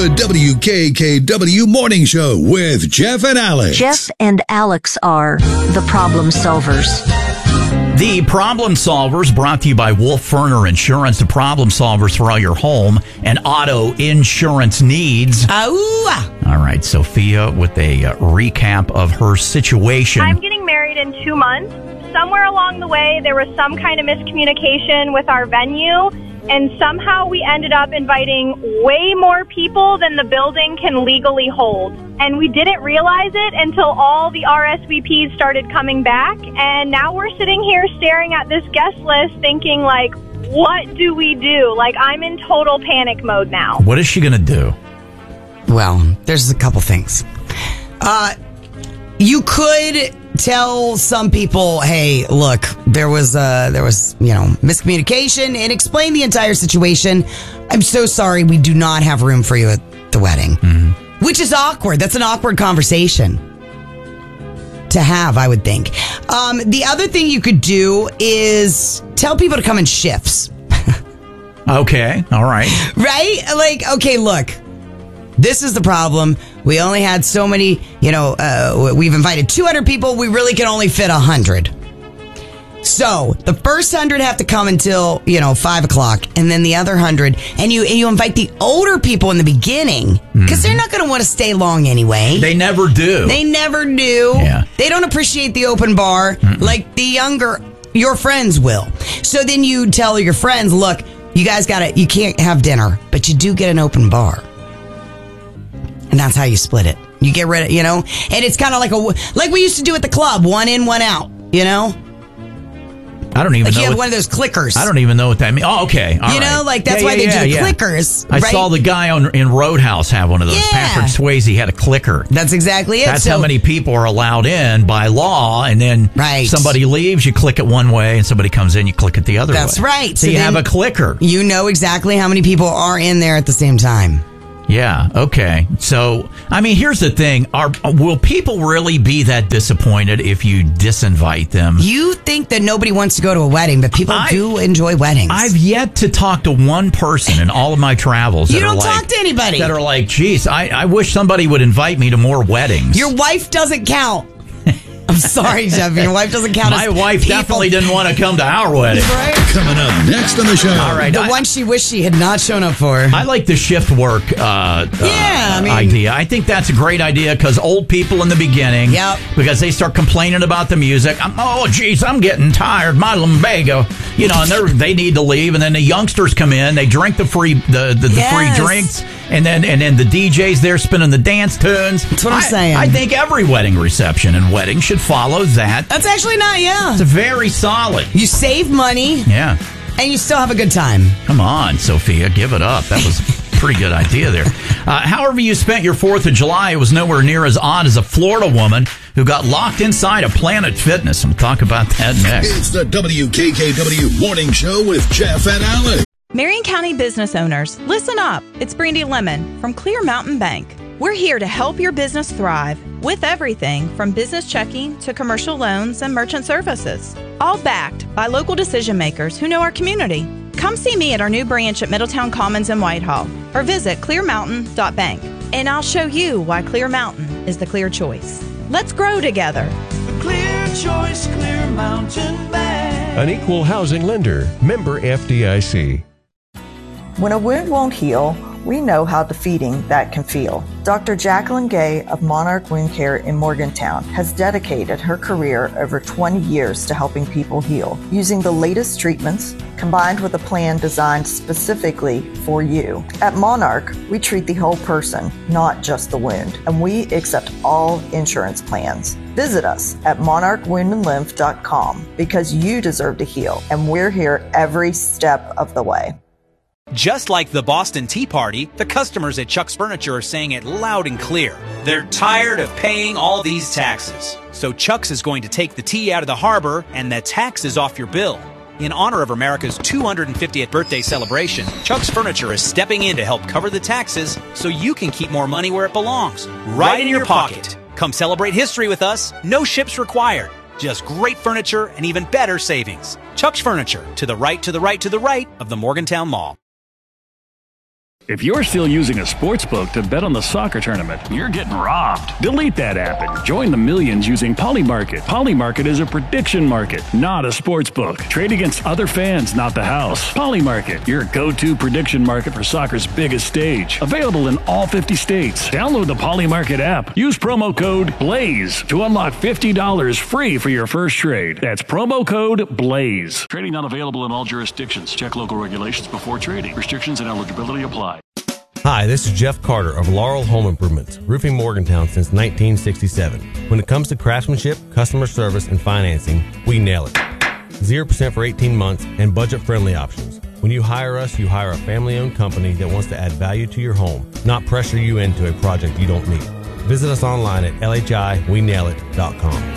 The WKKW Morning Show with Jeff and Alex. Jeff and Alex are the problem solvers. The Problem Solvers, brought to you by Wolf Ferner Insurance, the problem solvers for all your home and auto insurance needs. All right, Sophia with a recap of her situation. I'm getting married in 2 months. Somewhere along the way, there was some kind of miscommunication with our venue, and somehow we ended up inviting way more people than the building can legally hold. And we didn't realize it until all the RSVPs started coming back, and now we're sitting here staring at this guest list thinking, like, what do we do? Like, I'm in total panic mode now. What is she going to do? Well, there's a couple things. You could tell some people, hey, look, there was miscommunication, and explain the entire situation. I'm so sorry, we do not have room for you at the wedding. Mm-hmm. Which is awkward. That's an awkward conversation to have, I would think. The other thing you could do is tell people to come in shifts. Okay, all right. Right? Like, okay, look, this is the problem. We only had so many, we've invited 200 people. We really can only fit 100. So the first 100 have to come until, 5 o'clock, and then the other 100. And you invite the older people in the beginning, because they're not going to want to stay long anyway. They never do. Yeah. They don't appreciate the open bar like the younger, your friends will. So then you tell your friends, look, you guys you can't have dinner, but you do get an open bar. And that's how you split it. You get rid of, and it's kind of like we used to do at the club, one in, one out, I don't even know. You have one of those clickers. I don't even know what that means. Oh, okay. All right. That's why they do the clickers. I saw the guy in Roadhouse have one of those. Yeah. Patrick Swayze had a clicker. That's exactly it. That's how many people are allowed in by law, and then somebody leaves, you click it one way, and somebody comes in, you click it the other way. That's right. So you have a clicker. You know exactly how many people are in there at the same time. Yeah, okay. So, here's the thing. Will people really be that disappointed if you disinvite them? You think that nobody wants to go to a wedding, but people do enjoy weddings. I've yet to talk to one person in all of my travels. You don't talk to anybody. That are like, geez, I wish somebody would invite me to more weddings. Your wife doesn't count. I'm sorry, Jeff. Your wife doesn't count My wife definitely didn't want to come to our wedding. Right? Coming up next on the show. All right. The one she wished she had not shown up for. I like the shift work idea. I think that's a great idea because old people in the beginning, because they start complaining about the music. I'm getting tired. My lumbago. And they need to leave. And then the youngsters come in. They drink the free free drinks. And then the DJ's there spinning the dance tunes. That's what I'm saying. I think every wedding reception and wedding should follow that. That's actually not, It's very solid. You save money. Yeah. And you still have a good time. Come on, Sophia, give it up. That was a pretty good idea there. However you spent your 4th of July, it was nowhere near as odd as a Florida woman who got locked inside a Planet Fitness. We'll talk about that next. It's the WKKW Morning Show with Jeff and Alex. Marion County business owners, listen up. It's Brandy Lemon from Clear Mountain Bank. We're here to help your business thrive with everything from business checking to commercial loans and merchant services, all backed by local decision makers who know our community. Come see me at our new branch at Middletown Commons in Whitehall or visit clearmountain.bank, and I'll show you why Clear Mountain is the clear choice. Let's grow together. The clear choice, Clear Mountain Bank. An equal housing lender, member FDIC. When a wound won't heal, we know how defeating that can feel. Dr. Jacqueline Gay of Monarch Wound Care in Morgantown has dedicated her career over 20 years to helping people heal, using the latest treatments combined with a plan designed specifically for you. At Monarch, we treat the whole person, not just the wound, and we accept all insurance plans. Visit us at monarchwoundandlymph.com because you deserve to heal, and we're here every step of the way. Just like the Boston Tea Party, the customers at Chuck's Furniture are saying it loud and clear. They're tired of paying all these taxes. So Chuck's is going to take the tea out of the harbor and the taxes off your bill. In honor of America's 250th birthday celebration, Chuck's Furniture is stepping in to help cover the taxes so you can keep more money where it belongs, right in your pocket. Come celebrate history with us. No ships required. Just great furniture and even better savings. Chuck's Furniture, to the right, to the right, to the right of the Morgantown Mall. If you're still using a sports book to bet on the soccer tournament, you're getting robbed. Delete that app and join the millions using Polymarket. Polymarket is a prediction market, not a sports book. Trade against other fans, not the house. Polymarket, your go-to prediction market for soccer's biggest stage. Available in all 50 states. Download the Polymarket app. Use promo code BLAZE to unlock $50 free for your first trade. That's promo code BLAZE. Trading not available in all jurisdictions. Check local regulations before trading. Restrictions and eligibility apply. Hi, this is Jeff Carter of Laurel Home Improvements, roofing Morgantown since 1967. When it comes to craftsmanship, customer service, and financing, we nail it. 0% for 18 months and budget-friendly options. When you hire us, you hire a family-owned company that wants to add value to your home, not pressure you into a project you don't need. Visit us online at lhiwenailit.com.